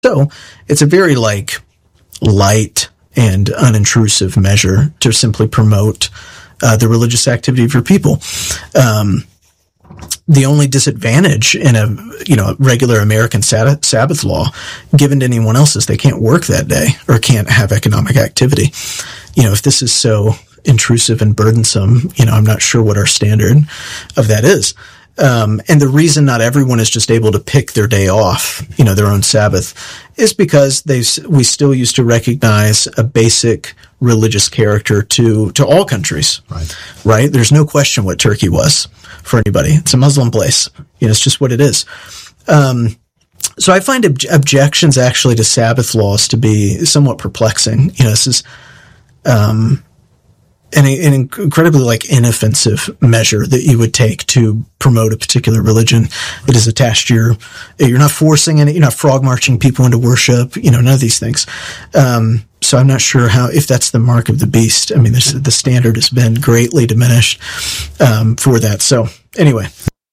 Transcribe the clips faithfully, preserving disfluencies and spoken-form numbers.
So it's a very like light and unintrusive measure to simply promote uh, the religious activity of your people. Um, the only disadvantage in a, you know, regular American Sabbath, Sabbath law given to anyone else is they can't work that day or can't have economic activity. You know, if this is so intrusive and burdensome, you know, I'm not sure what our standard of that is. Um, and the reason not everyone is just able to pick their day off, you know, their own Sabbath, is because they we still used to recognize a basic religious character to to all countries, right? Right? There's no question what Turkey was for anybody. It's a Muslim place. You know, it's just what it is. Um, so I find ob- objections actually to Sabbath laws to be somewhat perplexing. You know, this is um. An, an incredibly like inoffensive measure that you would take to promote a particular religion that is attached to your, you're not forcing it, you're not frog marching people into worship, you know, none of these things. Um, so I'm not sure how, if that's the mark of the beast. I mean, this, the standard has been greatly diminished, um, for that. So anyway.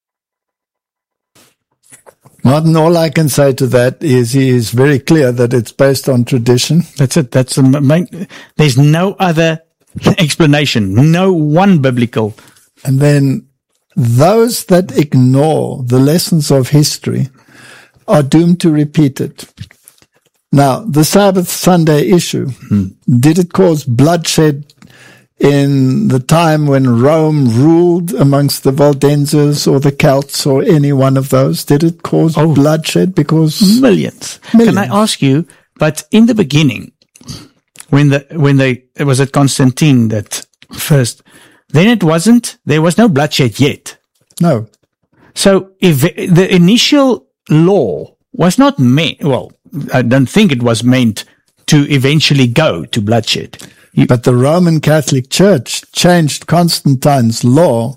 Martin, all I can say to that is he is very clear that it's based on tradition. That's it. That's the main, there's no other explanation, no one biblical. And then those that ignore the lessons of history are doomed to repeat it. Now, the Sabbath Sunday issue, hmm. did it cause bloodshed in the time when Rome ruled amongst the Waldenses or the Celts or any one of those? Did it cause oh, bloodshed? Because millions. millions. Can I ask you, but in the beginning, When the, when they, it was at Constantine that first, then it wasn't, there was no bloodshed yet. No. So if the initial law was not meant, well, I don't think it was meant to eventually go to bloodshed. You, but the Roman Catholic Church changed Constantine's law,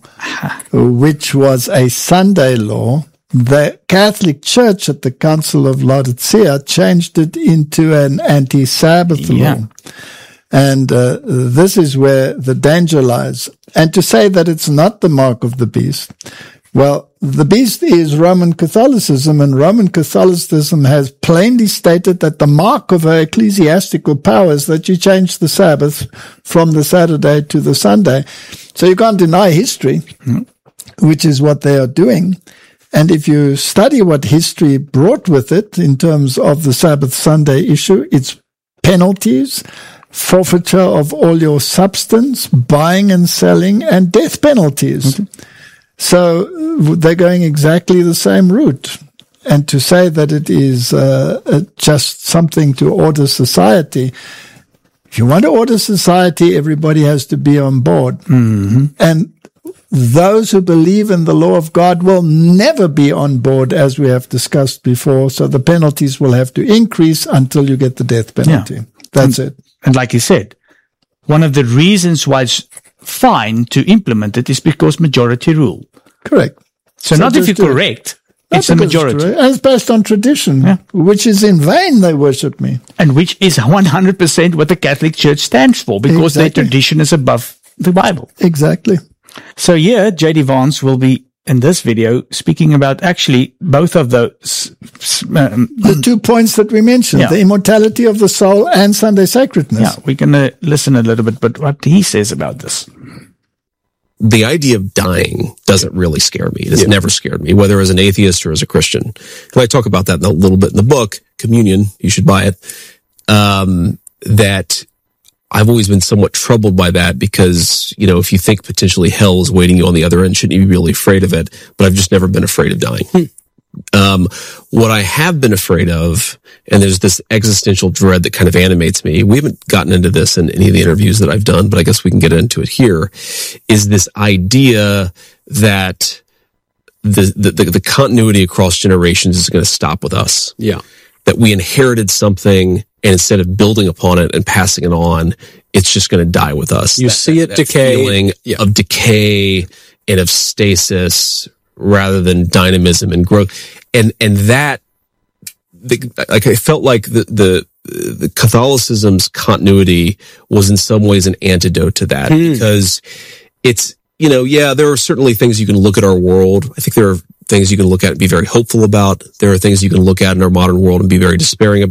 which was a Sunday law. The Catholic Church at the Council of Laodicea changed it into an anti-Sabbath yeah. law. And uh, this is where the danger lies. And to say that it's not the mark of the beast, well, the beast is Roman Catholicism, and Roman Catholicism has plainly stated that the mark of her ecclesiastical power is that you change the Sabbath from the Saturday to the Sunday. So you can't deny history, mm-hmm. which is what they are doing. And if you study what history brought with it in terms of the Sabbath Sunday issue, it's penalties, forfeiture of all your substance, buying and selling, and death penalties. Okay. So they're going exactly the same route. And to say that it is uh, just something to order society, if you want to order society, everybody has to be on board. Mm-hmm. And those who believe in the law of God will never be on board, as we have discussed before. So the penalties will have to increase until you get the death penalty. Yeah. That's and, it. And like you said, one of the reasons why it's fine to implement it is because majority rule. Correct. So, so not if you're correct, it. it's the majority. It's, and it's based on tradition, yeah. which is in vain they worship me. And which is one hundred percent what the Catholic Church stands for, because exactly. their tradition is above the Bible. Exactly. So here, J D Vance will be, in this video, speaking about actually both of those. Um, the two points that we mentioned, yeah. the immortality of the soul and Sunday sacredness. Yeah, we're going to listen a little bit, but what he says about this. The idea of dying doesn't really scare me. It's yeah. never scared me, whether as an atheist or as a Christian. And I talk about that a little bit in the book, Communion, you should buy it, um, that I've always been somewhat troubled by that because, you know, if you think potentially hell is waiting you on the other end, shouldn't you be really afraid of it? But I've just never been afraid of dying. Hmm. Um, what I have been afraid of, and there's this existential dread that kind of animates me. We haven't gotten into this in any of the interviews that I've done, but I guess we can get into it here, is this idea that the, the, the, the continuity across generations is going to stop with us. Yeah. That we inherited something, and instead of building upon it and passing it on, it's just going to die with us. You that, see it that decay. Feeling yeah. of decay and of stasis rather than dynamism and growth. And, and that, the, like, I felt like the, the, the Catholicism's continuity was in some ways an antidote to that, mm. because it's, you know, yeah, there are certainly things you can look at our world. I think there are things you can look at and be very hopeful about. There are things you can look at in our modern world and be very despairing about.